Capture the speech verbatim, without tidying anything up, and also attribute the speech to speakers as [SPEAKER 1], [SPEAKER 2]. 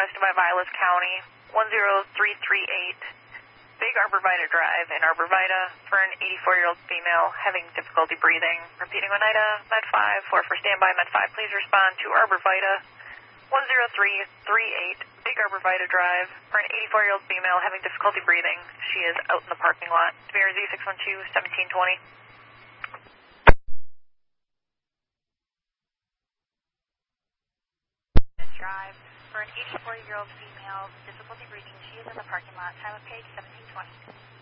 [SPEAKER 1] requested by Vilas County, one zero three three eight, Big Arborvita Drive in Arborvita for an eighty-four-year-old female having difficulty breathing. Repeating Oneida, Med five, four for standby, Med five, please respond to Arborvita, one zero three three eight, Big Arborvita Drive for an eighty-four-year-old female having difficulty breathing. She is out in the parking lot. Spirit Z six one two, seventeen twenty. Drive for an eighty-four-year-old female, difficulty breathing. She is in the parking lot. Time of page seventeen twenty.